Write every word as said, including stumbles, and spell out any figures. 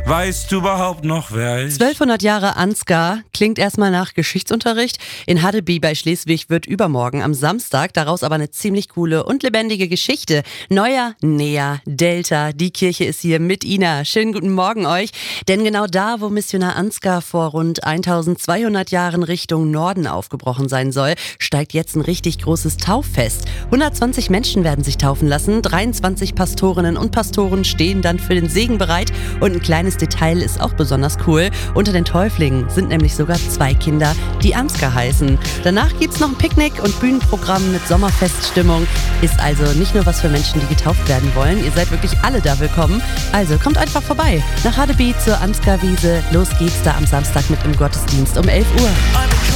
Weißt du überhaupt noch, wer ich? zwölfhundert Jahre Ansgar klingt erstmal nach Geschichtsunterricht. In Haddeby bei Schleswig wird übermorgen am Samstag daraus aber eine ziemlich coole und lebendige Geschichte. Neuer, näher, Delta, die Kirche ist hier mit Ina. Schönen guten Morgen euch. Denn genau da, wo Missionar Ansgar vor rund eintausendzweihundert Jahren Richtung Norden aufgebrochen sein soll, steigt jetzt ein richtig großes Tauffest. hundertzwanzig Menschen werden sich taufen lassen, dreiundzwanzig Pastorinnen und Pastoren stehen dann für den Segen bereit und ein kleines Detail ist auch besonders cool. Unter den Täuflingen sind nämlich sogar zwei Kinder, die Ansgar heißen. Danach gibt's noch ein Picknick und Bühnenprogramm mit Sommerfeststimmung. Ist also nicht nur was für Menschen, die getauft werden wollen. Ihr seid wirklich alle da willkommen. Also kommt einfach vorbei nach Haddeby zur Ansgar-Wiese. Los geht's da am Samstag mit dem Gottesdienst um elf Uhr.